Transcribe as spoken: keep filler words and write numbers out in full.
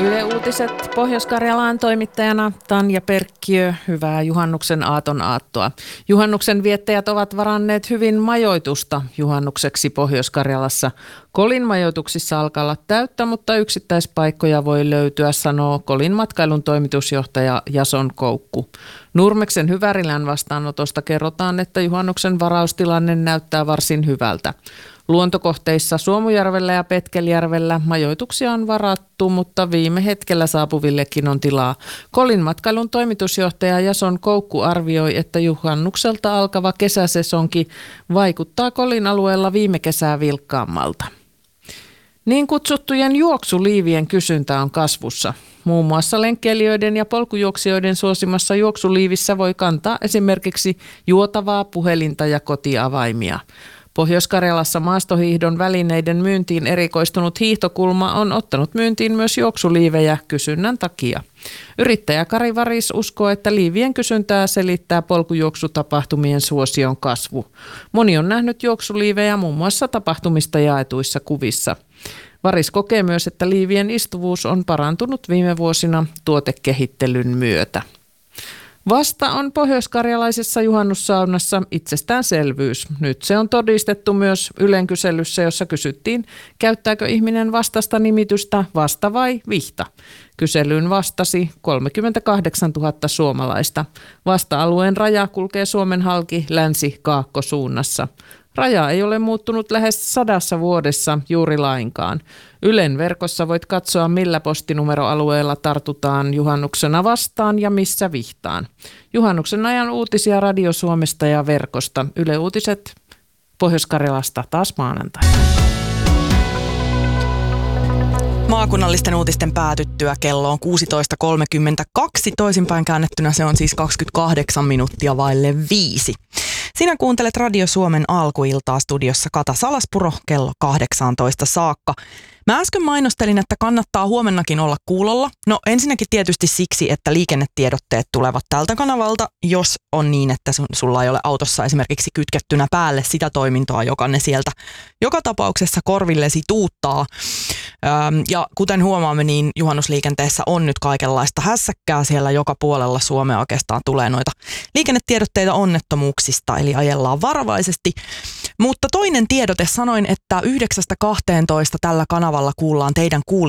Yle Uutiset Pohjois-Karjalaan toimittajana Tanja Perkkiö. Hyvää juhannuksen aaton aattoa. Juhannuksen viettäjät ovat varanneet hyvin majoitusta juhannukseksi Pohjois-Karjalassa. Kolin majoituksissa alkaa olla täyttä, mutta yksittäispaikkoja voi löytyä, sanoo Kolin matkailun toimitusjohtaja Jason Koukku. Nurmeksen Hyvärilän vastaanotosta kerrotaan, että juhannuksen varaustilanne näyttää varsin hyvältä. Luontokohteissa Suomujärvellä ja Petkeljärvellä majoituksia on varattu, mutta viime hetkellä saapuvillekin on tilaa. Kolin matkailun toimitusjohtaja Jason Koukku arvioi, että juhannukselta alkava kesäsesonki vaikuttaa Kolin alueella viime kesää vilkkaammalta. Niin kutsuttujen juoksuliivien kysyntä on kasvussa. Muun muassa lenkkeilijöiden ja polkujuoksijoiden suosimassa juoksuliivissä voi kantaa esimerkiksi juotavaa, puhelinta ja kotiavaimia. Pohjois-Karjalassa maastohiihdon välineiden myyntiin erikoistunut Hiihtokulma on ottanut myyntiin myös juoksuliivejä kysynnän takia. Yrittäjä Kari Varis uskoo, että liivien kysyntää selittää polkujuoksutapahtumien suosion kasvu. Moni on nähnyt juoksuliivejä muun muassa tapahtumista jaetuissa kuvissa. Varis kokee myös, että liivien istuvuus on parantunut viime vuosina tuotekehittelyn myötä. Vasta on pohjoiskarjalaisessa juhannussaunassa itsestäänselvyys. Nyt se on todistettu myös Ylen kyselyssä, jossa kysyttiin, käyttääkö ihminen vastasta nimitystä vasta vai vihta. Kyselyyn vastasi kolmekymmentäkahdeksantuhatta suomalaista. Vasta-alueen raja kulkee Suomen halki länsi-kaakkosuunnassa. Raja ei ole muuttunut lähes sadassa vuodessa juuri lainkaan. Ylen verkossa voit katsoa, millä postinumeroalueella tartutaan juhannuksena vastaan ja missä vihtaan. Juhannuksen ajan uutisia Radio Suomesta ja verkosta. Yle Uutiset Pohjois-Karjalasta taas maanantai. Maakunnallisten uutisten päätyttyä kello on kuusitoista kolmekymmentäkaksi. Toisinpäin käännettynä se on siis kaksikymmentäkahdeksan minuuttia vaille viisi. Sinä kuuntelet Radio Suomen alkuiltaa, studiossa Kata Salaspuro kello kahdeksantoista saakka. Mä äsken mainostelin, että kannattaa huomennakin olla kuulolla. No ensinnäkin tietysti siksi, että liikennetiedotteet tulevat tältä kanavalta, jos on niin, että sun, sulla ei ole autossa esimerkiksi kytkettynä päälle sitä toimintoa, joka ne sieltä joka tapauksessa korvillesi tuuttaa. Öm, ja kuten huomaamme, niin juhannusliikenteessä on nyt kaikenlaista hässäkkää siellä joka puolella Suomea oikeastaan tulee noita liikennetiedotteita onnettomuuksista, eli ajellaan varovaisesti. Mutta toinen tiedote, sanoin, että yhdeksästä kahteentoista tällä kanavalla kuullaan teidän kuul-